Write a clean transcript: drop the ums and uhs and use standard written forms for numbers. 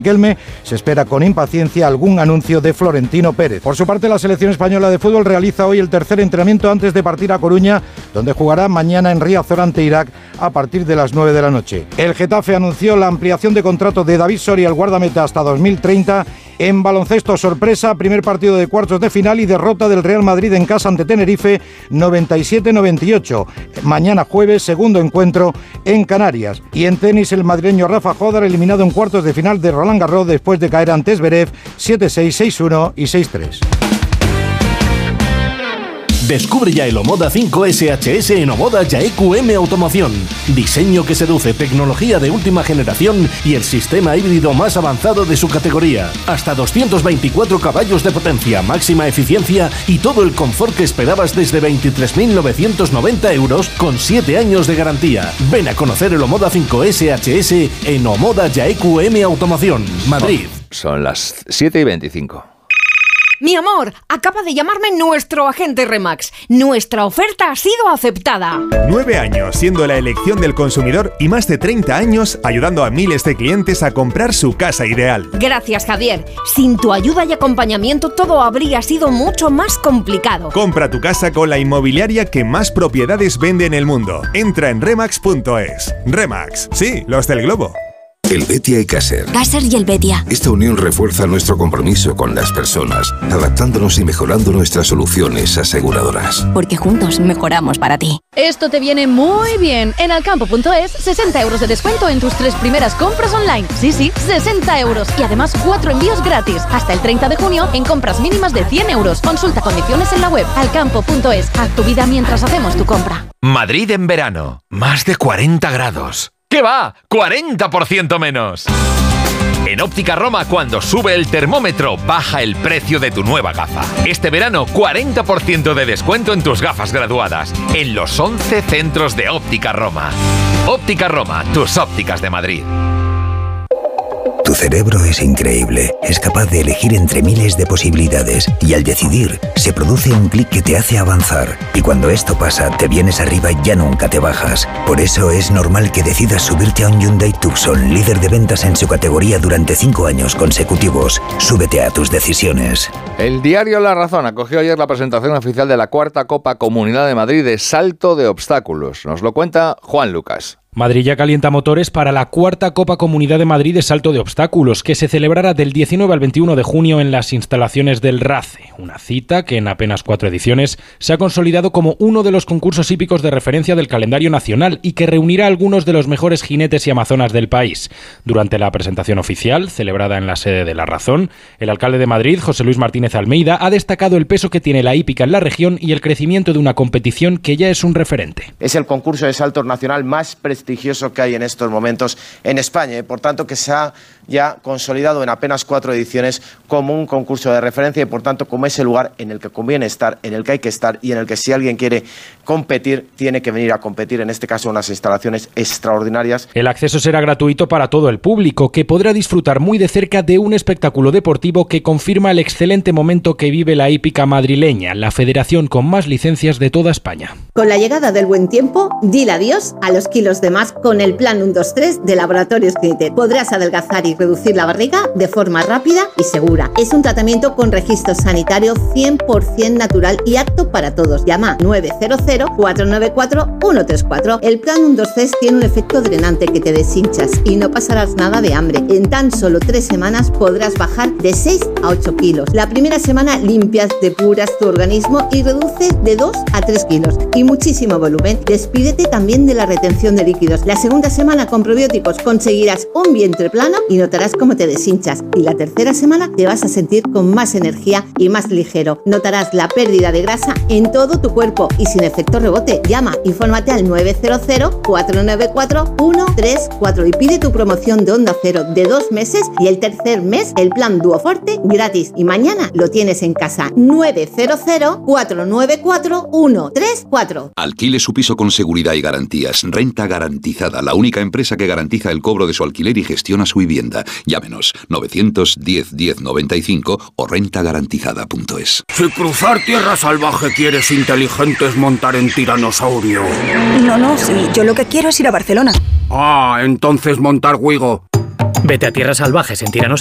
Riquelme, se espera con impaciencia algún anuncio de Florentino Pérez. Por su parte, la selección española de fútbol realiza hoy el tercer entrenamiento antes de partir a Coruña, donde jugará mañana en Riazor ante Irak a partir de las 9 de la noche. El Getafe anunció la ampliación de contrato de David Soria, el guardameta, hasta 2030. En baloncesto, sorpresa, primer partido de cuartos de final y derrota del Real Madrid en casa ante Tenerife, 97-98. Mañana jueves, segundo encuentro en Canarias. Y en tenis, el madrileño Rafa Jódar eliminado en cuartos de final de Roland Garros después de caer ante Zverev 7-6, 6-1 y 6-3. Descubre ya el Omoda 5 SHS en Omoda Yaeku M Automoción. Diseño que seduce, tecnología de última generación y el sistema híbrido más avanzado de su categoría. Hasta 224 caballos de potencia, máxima eficiencia y todo el confort que esperabas desde 23.990 euros con 7 años de garantía. Ven a conocer el Omoda 5 SHS en Omoda Yaeku M Automoción, Madrid. Son las 7:25. Mi amor, acaba de llamarme nuestro agente Remax. Nuestra oferta ha sido aceptada. 9 años siendo la elección del consumidor y más de 30 años ayudando a miles de clientes a comprar su casa ideal. Gracias, Javier. Sin tu ayuda y acompañamiento todo habría sido mucho más complicado. Compra tu casa con la inmobiliaria que más propiedades vende en el mundo. Entra en Remax.es. Remax, sí, los del globo. Helvetia y Caser. Caser y Helvetia. Esta unión refuerza nuestro compromiso con las personas, adaptándonos y mejorando nuestras soluciones aseguradoras. Porque juntos mejoramos para ti. Esto te viene muy bien. En Alcampo.es, 60 euros de descuento en tus 3 primeras compras online. Sí, 60 euros. Y además 4 envíos gratis. Hasta el 30 de junio en compras mínimas de 100 euros. Consulta condiciones en la web. Alcampo.es. Haz tu vida mientras hacemos tu compra. Madrid en verano. Más de 40 grados. ¿Qué va? ¡40% menos! En Óptica Roma, cuando sube el termómetro, baja el precio de tu nueva gafa. Este verano, 40% de descuento en tus gafas graduadas. En los 11 centros de Óptica Roma. Óptica Roma, tus ópticas de Madrid. Tu cerebro es increíble, es capaz de elegir entre miles de posibilidades y al decidir se produce un clic que te hace avanzar y cuando esto pasa te vienes arriba y ya nunca te bajas. Por eso es normal que decidas subirte a un Hyundai Tucson, líder de ventas en su categoría durante 5 años consecutivos. Súbete a tus decisiones. El diario La Razón acogió ayer la presentación oficial de la 4ª Copa Comunidad de Madrid de salto de obstáculos. Nos lo cuenta Juan Lucas. Madrid ya calienta motores para la 4ª Copa Comunidad de Madrid de Salto de Obstáculos, que se celebrará del 19 al 21 de junio en las instalaciones del RACE, una cita que en apenas 4 ediciones se ha consolidado como uno de los concursos hípicos de referencia del calendario nacional y que reunirá a algunos de los mejores jinetes y amazonas del país. Durante la presentación oficial, celebrada en la sede de La Razón, el alcalde de Madrid, José Luis Martínez Almeida, ha destacado el peso que tiene la hípica en la región y el crecimiento de una competición que ya es un referente. Es el concurso de salto nacional más prestigioso que hay en estos momentos en España y por tanto que se ha ya consolidado en apenas 4 ediciones como un concurso de referencia y por tanto como ese lugar en el que conviene estar, en el que hay que estar y en el que si alguien quiere competir tiene que venir a competir, en este caso unas instalaciones extraordinarias. El acceso será gratuito para todo el público, que podrá disfrutar muy de cerca de un espectáculo deportivo que confirma el excelente momento que vive la hípica madrileña, la federación con más licencias de toda España. Con la llegada del buen tiempo, dile adiós a los kilos de más con el plan 1-2-3 de Laboratorios Clinitet. Podrás adelgazar y reducir la barriga de forma rápida y segura. Es un tratamiento con registro sanitario 100% natural y apto para todos. Llama 900-494-134. El plan 1-2-3 tiene un efecto drenante que te deshinchas y no pasarás nada de hambre. En tan solo 3 semanas podrás bajar de 6 a 8 kilos. La primera semana limpias, depuras tu organismo y reduces de 2 a 3 kilos. Y muchísimo volumen. Despídete también de la retención de líquidos. La segunda semana con probióticos conseguirás un vientre plano y notarás cómo te deshinchas. Y la tercera semana te vas a sentir con más energía y más ligero. Notarás la pérdida de grasa en todo tu cuerpo y sin efecto rebote. Llama, infórmate al 900-494-134 y pide tu promoción de Onda Cero de 2 meses y el tercer mes el plan Duoforte gratis. Y mañana lo tienes en casa. 900-494-134. Alquile su piso con seguridad y garantías. Renta garantizada, la única empresa que garantiza el cobro de su alquiler y gestiona su vivienda. Llámenos 910-1095 o rentagarantizada.es. Si cruzar tierra salvaje quieres inteligentes montar en tiranosaurio. No, sí, yo lo que quiero es ir a Barcelona. Ah, entonces montar Wigo. Vete a Tierras Salvajes en Tiranosaurio